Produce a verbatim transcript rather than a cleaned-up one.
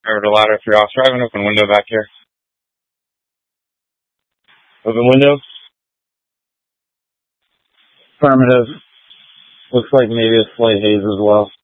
Over the ladder, three off driving, open window back here. Open window. Affirmative. Looks like maybe a slight haze as well.